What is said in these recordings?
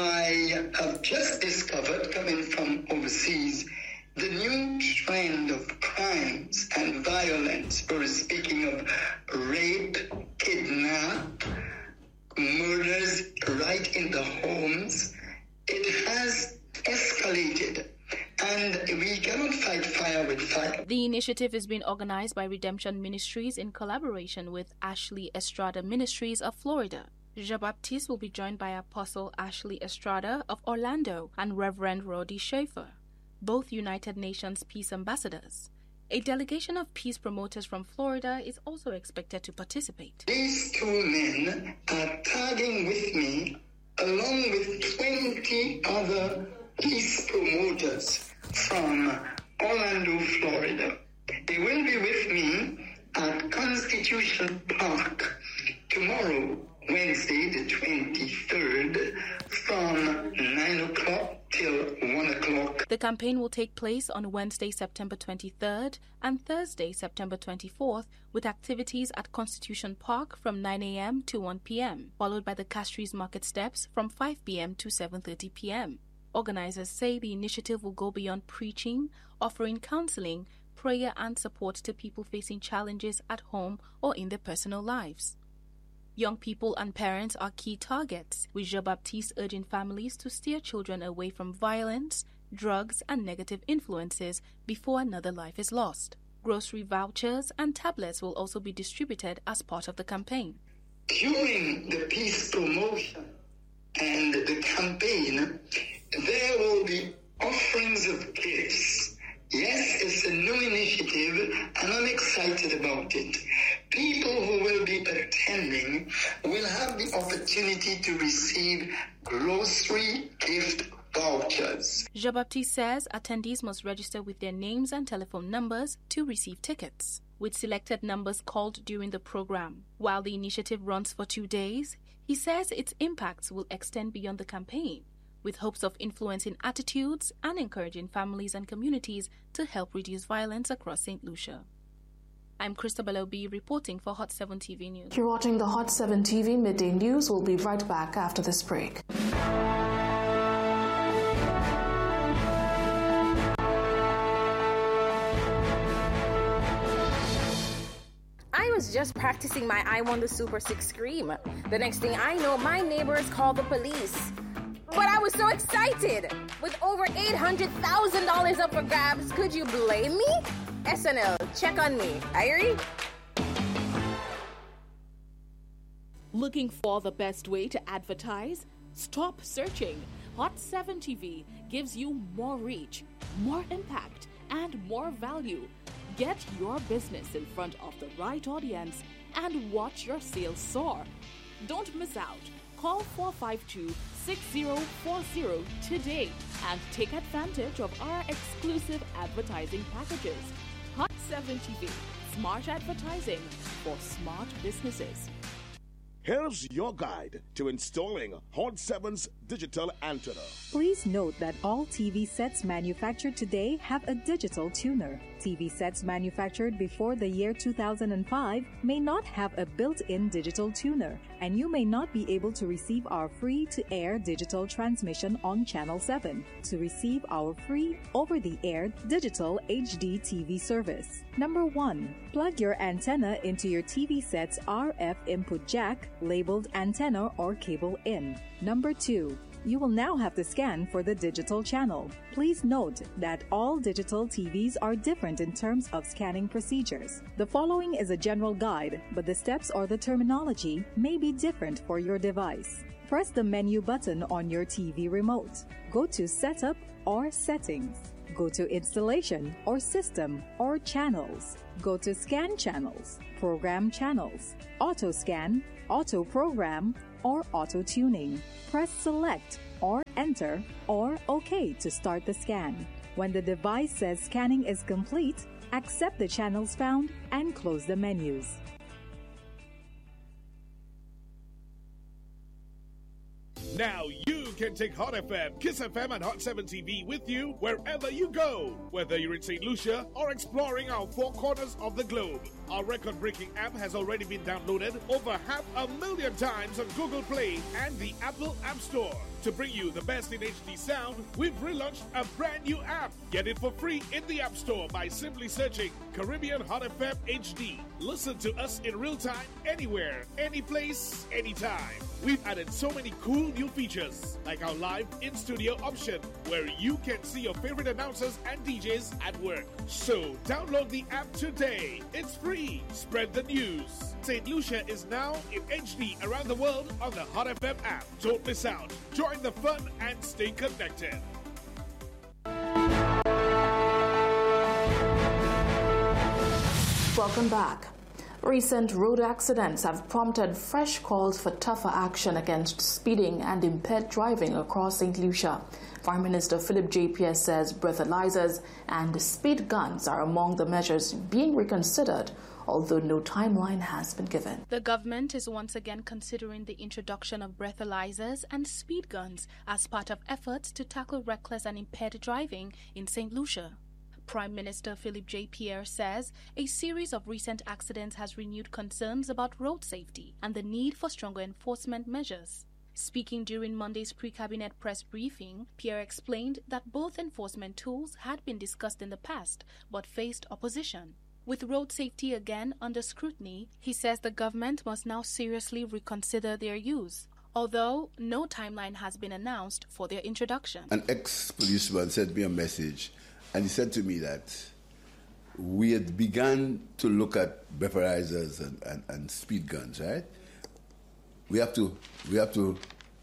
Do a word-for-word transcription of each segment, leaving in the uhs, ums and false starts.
I have just discovered, coming from overseas, the new trend of crimes and violence. We're speaking of rape, kidnap, murders right in the homes. It has escalated, and we cannot fight fire with fire. The initiative is being organized by Redemption Ministries in collaboration with Ashley Estrada Ministries of Florida. Jean-Baptiste will be joined by Apostle Ashley Estrada of Orlando and Reverend Roddy Schaefer, both United Nations Peace Ambassadors. A delegation of peace promoters from Florida is also expected to participate. These two men are tagging with me along with twenty other peace promoters from Orlando, Florida. They will be with me at Constitution Park tomorrow, Wednesday the twenty-third, from nine o'clock till one o'clock. The campaign will take place on Wednesday, September twenty-third and Thursday, September twenty-fourth, with activities at Constitution Park from nine a.m. to one p.m., followed by the Castries Market Steps from five p.m. to seven thirty p.m. Organizers say the initiative will go beyond preaching, offering counseling, prayer and support to people facing challenges at home or in their personal lives. Young people and parents are key targets, with Jean-Baptiste urging families to steer children away from violence, drugs, and negative influences before another life is lost. Grocery vouchers and tablets will also be distributed as part of the campaign. During the peace promotion and the campaign, there will be offerings of gifts. Yes, it's a new initiative, and I'm excited about it. People who will be attending will have the opportunity to receive grocery gift vouchers. Jean-Baptiste says attendees must register with their names and telephone numbers to receive tickets, with selected numbers called during the program. While the initiative runs for two days, he says its impacts will extend beyond the campaign, with hopes of influencing attitudes and encouraging families and communities to help reduce violence across Saint Lucia. I'm Christabel Obi reporting for Hot seven T V News. You're watching the Hot seven T V Midday News. We'll be right back after this break. I was just practicing my I Want the Super six scream. The next thing I know, my neighbors called the police. But I was so excited! With over eight hundred thousand dollars up for grabs, could you blame me? S N L, check on me. Irie? Looking for the best way to advertise? Stop searching. Hot seven T V gives you more reach, more impact, and more value. Get your business in front of the right audience and watch your sales soar. Don't miss out. Call four five two, six zero four zero today and take advantage of our exclusive advertising packages. Hot seven T V, smart advertising for smart businesses. Here's your guide to installing Hot seven's digital antenna. Please note that all T V sets manufactured today have a digital tuner. T V sets manufactured before the year two thousand five may not have a built-in digital tuner, and you may not be able to receive our free-to-air digital transmission on Channel seven to receive our free over-the-air digital H D T V service. Number one, plug your antenna into your T V set's R F input jack labeled antenna or cable in. Number two, you will now have to scan for the digital channel. Please note that all digital T Vs are different in terms of scanning procedures. The following is a general guide, but the steps or the terminology may be different for your device. Press the menu button on your T V remote. Go to Setup or Settings. Go to Installation or System or Channels. Go to Scan Channels, Program Channels, Auto Scan, Auto Program, or Auto Tuning. Press Select or Enter or OK to start the scan. When the device says scanning is complete, accept the channels found and close the menus. Now you've can take Hot F M, Kiss F M, and Hot seven T V with you wherever you go. Whether you're in Saint Lucia or exploring our four corners of the globe, our record-breaking app has already been downloaded over half a million times on Google Play and the Apple App Store. To bring you the best in H D sound, we've relaunched a brand new app. Get it for free in the App Store by simply searching Caribbean Hot F M H D. Listen to us in real time, anywhere, any place, anytime. We've added so many cool new features, like our live in-studio option, where you can see your favorite announcers and D Js at work. So download the app today. It's free. Spread the news. Saint Lucia is now in H D around the world on the Hot F M app. Don't miss out. Join the fun and stay connected. Welcome back. Recent road accidents have prompted fresh calls for tougher action against speeding and impaired driving across Saint Lucia. Prime Minister Philip J. Pierre says breathalyzers and speed guns are among the measures being reconsidered, although no timeline has been given. The government is once again considering the introduction of breathalyzers and speed guns as part of efforts to tackle reckless and impaired driving in Saint Lucia. Prime Minister Philip J. Pierre says a series of recent accidents has renewed concerns about road safety and the need for stronger enforcement measures. Speaking during Monday's pre-cabinet press briefing, Pierre explained that both enforcement tools had been discussed in the past but faced opposition. With road safety again under scrutiny, he says the government must now seriously reconsider their use, although no timeline has been announced for their introduction. An ex-policeman sent me a message, and he said to me that we had begun to look at breathalyzers and, and, and speed guns, right? We have to, we have to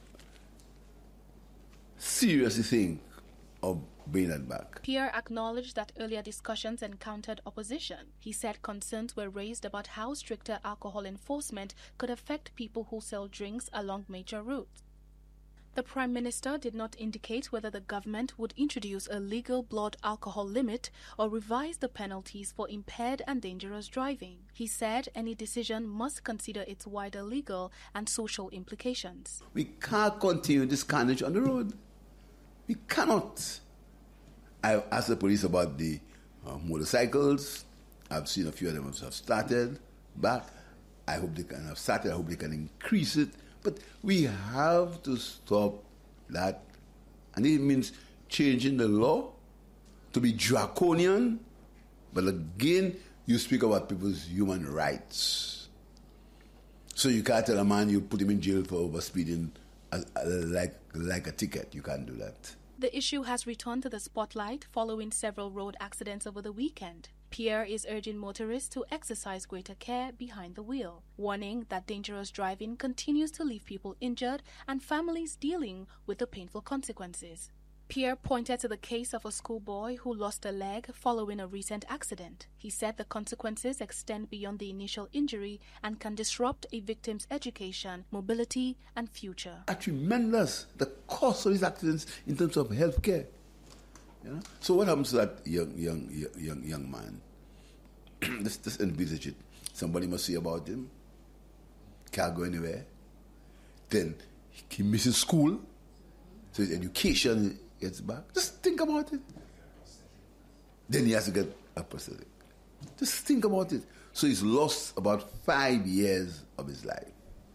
seriously think of bringing that back. Pierre acknowledged that earlier discussions encountered opposition. He said concerns were raised about how stricter alcohol enforcement could affect people who sell drinks along major routes. The Prime Minister did not indicate whether the government would introduce a legal blood alcohol limit or revise the penalties for impaired and dangerous driving. He said any decision must consider its wider legal and social implications. We can't continue this carnage on the road. We cannot. I've asked the police about the uh, motorcycles. I've seen a few of them have started back. I hope they can have started. I hope they can increase it. But we have to stop that. And it means changing the law to be draconian. But again, you speak about people's human rights. So you can't tell a man you put him in jail for overspeeding as, as, like, like a ticket. You can't do that. The issue has returned to the spotlight following several road accidents over the weekend. Pierre is urging motorists to exercise greater care behind the wheel, warning that dangerous driving continues to leave people injured and families dealing with the painful consequences. Pierre pointed to the case of a schoolboy who lost a leg following a recent accident. He said the consequences extend beyond the initial injury and can disrupt a victim's education, mobility, and future. Are tremendous, the cost of these accidents in terms of health care. You know? So what happens to that young, young, young, young man? Let's just envisage it. Somebody must say about him. Can't go anywhere. Then he misses school. So his education gets back. Just think about it. Then he has to get a prosthetic. Just think about it. So he's lost about five years of his life.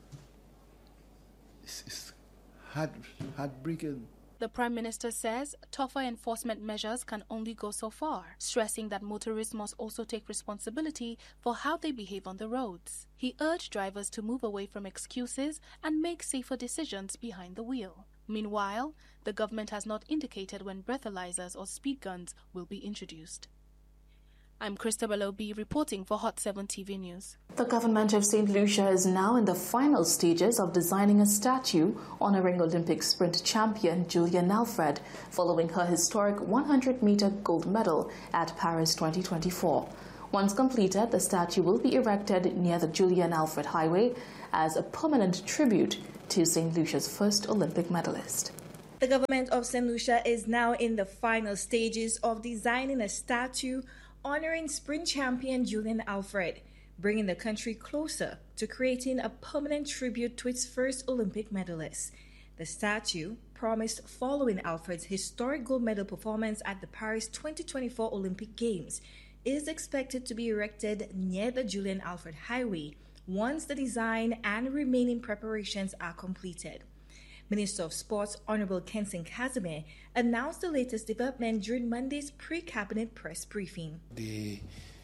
It's, it's heart, heartbreaking. The Prime Minister says tougher enforcement measures can only go so far, stressing that motorists must also take responsibility for how they behave on the roads. He urged drivers to move away from excuses and make safer decisions behind the wheel. Meanwhile, the government has not indicated when breathalyzers or speed guns will be introduced. I'm Christabel Obi reporting for Hot seven T V News. The government of Saint Lucia is now in the final stages of designing a statue honoring Olympic sprint champion Julian Alfred following her historic one hundred meter gold medal at Paris twenty twenty-four. Once completed, the statue will be erected near the Julian Alfred Highway as a permanent tribute to Saint Lucia's first Olympic medalist. The government of Saint Lucia is now in the final stages of designing a statue honoring sprint champion Julian Alfred, bringing the country closer to creating a permanent tribute to its first Olympic medalist. The statue, promised following Alfred's historic gold medal performance at the Paris twenty twenty-four Olympic Games, is expected to be erected near the Julian Alfred Highway once the design and remaining preparations are completed. Minister of Sports Honorable Kenson Casimir announced the latest development during Monday's pre-cabinet press briefing. The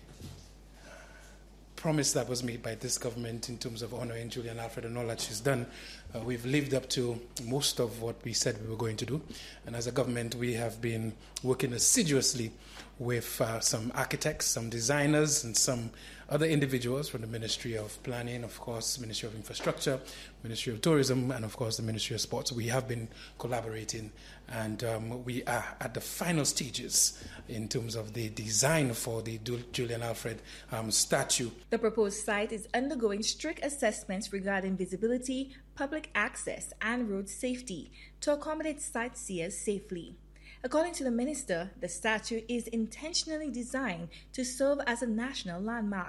promise that was made by this government in terms of honoring Julian Alfred and all that she's done, uh, we've lived up to most of what we said we were going to do. And as a government, we have been working assiduously with uh, some architects, some designers, and some other individuals from the Ministry of Planning, of course, Ministry of Infrastructure, Ministry of Tourism, and of course the Ministry of Sports. We have been collaborating, and um, we are at the final stages in terms of the design for the Julian Alfred um, statue. The proposed site is undergoing strict assessments regarding visibility, public access, and road safety to accommodate sightseers safely. According to the minister, the statue is intentionally designed to serve as a national landmark.